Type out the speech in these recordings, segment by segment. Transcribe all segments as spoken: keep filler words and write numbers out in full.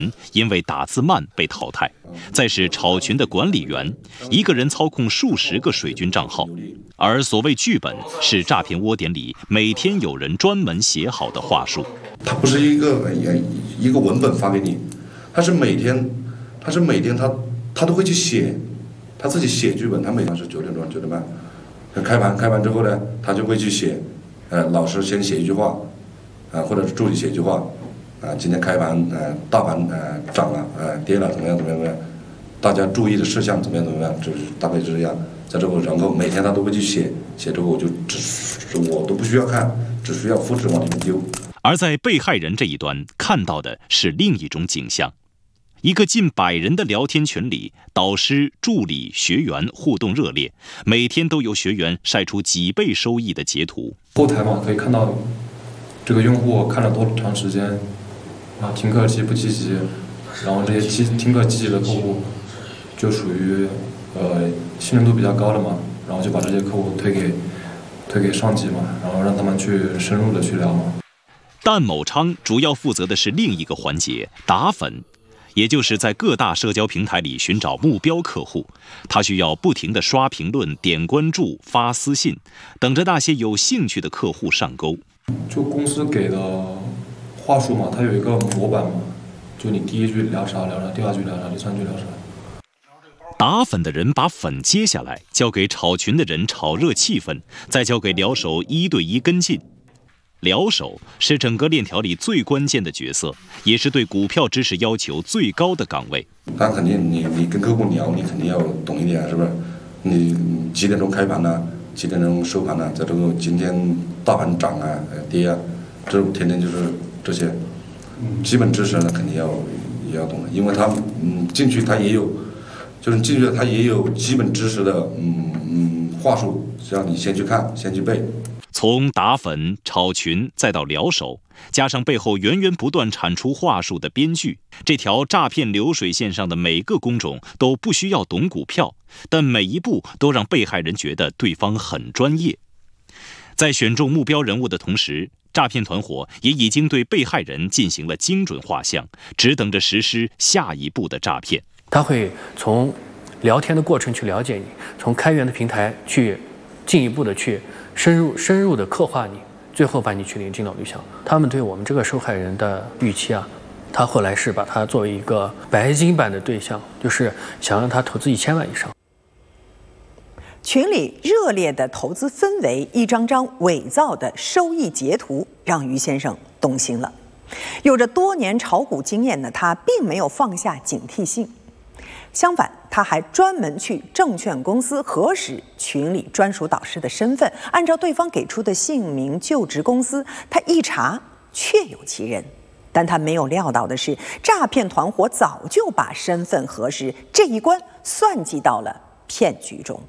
因为打字慢被淘汰，再是炒群的管理员，一个人操控数十个水军账号，而所谓剧本是诈骗窝点里每天有人专门写好的话术。 它不是一个一个文本发给你，它是每天，它是每天他他都会去写，他自己写剧本，他每天是九点钟九点半，开盘开盘之后呢，他就会去写，呃，老师先写一句话，啊、呃，或者是助理写一句话。啊，今天开盘，呃，大盘呃涨了，呃跌了，怎么样怎么样怎么样？大家注意的事项怎么样怎么样？就是大概就是这样。在这个，然后每天他都会去写，写之后我就只我都不需要看，只需要复制往里面丢。 而在被害人这一端看到的是另一种景象：一个近百人的聊天群里，导师、助理、学员互动热烈，每天都有学员晒出几倍收益的截图。 后台嘛，可以看到这个用户看了多长时间。啊，听课积不积极，然后这些积听课积极的客户，就属于呃信任度比较高的嘛，然后就把这些客户推给推给上级嘛，然后让他们去深入的去聊嘛。 但某昌主要负责的是另一个环节，打粉，也就是在各大社交平台里寻找目标客户。他需要不停地刷评论、点关注、发私信，等着那些有兴趣的客户上钩。 就公司给的话术嘛，它有一个模板嘛，就你第一句聊啥聊啥，第二句聊啥，第三句聊啥。 打粉的人把粉接下来，交给炒群的人炒热气氛，再交给聊手一对一跟进。聊手是整个链条里最关键的角色，也是对股票知识要求最高的岗位。 他肯定你你跟客户聊，你肯定要懂一点，是不是？你几点钟开盘呢？几点钟收盘呢？在这个今天大盘涨啊、跌啊，这天天就是这些基本知识呢，肯定要也要懂的，因为他嗯进去他也有，就是进去他也有基本知识的嗯嗯话术，让你先去看，先去背。 从打粉、炒群再到聊手，加上背后源源不断产出话术的编剧，这条诈骗流水线上的每个工种都不需要懂股票，但每一步都让被害人觉得对方很专业。在选中目标人物的同时，诈骗团伙也已经对被害人进行了精准画像，只等着实施下一步的诈骗。 他会从聊天的过程去了解你，从开源的平台去进一步的去深入深入的刻画你，最后把你去领进到绿箱。他们对我们这个受害人的预期啊，他后来是把他作为一个白金版的对象，就是想让他投资一千万以上。 群里热烈的投资氛围，一张张伪造的收益截图，让于先生动心了。有着多年炒股经验的他，并没有放下警惕性，相反，他还专门去证券公司核实群里专属导师的身份，按照对方给出的姓名、就职公司，他一查确有其人。但他没有料到的是，诈骗团伙早就把身份核实这一关算计到了骗局中。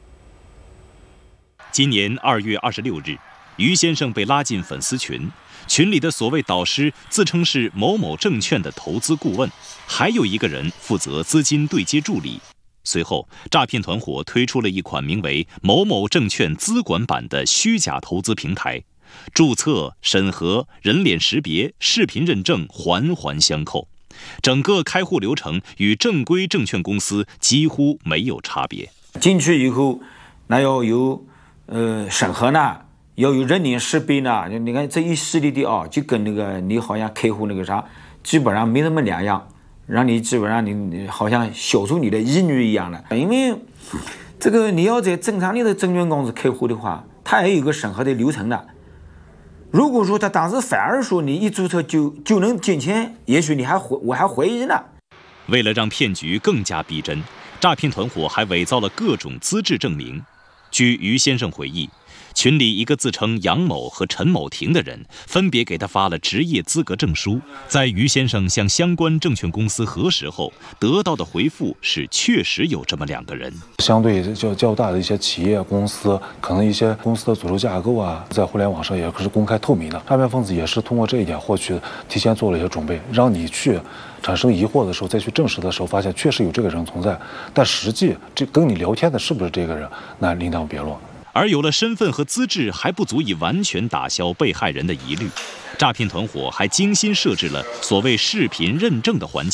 今年二月二十六日，于先生被拉进粉丝群，群里的所谓导师自称是某某证券的投资顾问，还有一个人负责资金对接助理。随后，诈骗团伙推出了一款名为“某某证券资管版”的虚假投资平台，注册、审核、人脸识别、视频认证环环相扣，整个开户流程与正规证券公司几乎没有差别。 进去以后，那要有呃审核呢，要有人脸识别呢。你看这一系列的啊，就跟那个你好像开户那个啥，基本上没那么两样，让你基本上你你好像消除你的疑虑一样的。因为这个你要在正常的证券公司开户的话，它也有个审核的流程的。如果说他当时反而说你一注册就就能进钱，也许你还我还怀疑呢。 为了让骗局更加逼真，诈骗团伙还伪造了各种资质证明。据于先生回忆，群里一个自称杨某和陈某婷的人分别给他发了职业资格证书，在于先生向相关证券公司核实后，得到的回复是确实有这么两个人。 相对较较大的一些企业公司，可能一些公司的组织架构啊，在互联网上也是公开透明的。诈骗分子也是通过这一点获取，提前做了一些准备，让你去产生疑惑的时候，再去证实的时候，发现确实有这个人存在，但实际这跟你聊天的是不是这个人，那另当别论。 而有了身份和资质还不足以完全打消被害人的疑虑，诈骗团伙还精心设置了所谓视频认证的环节。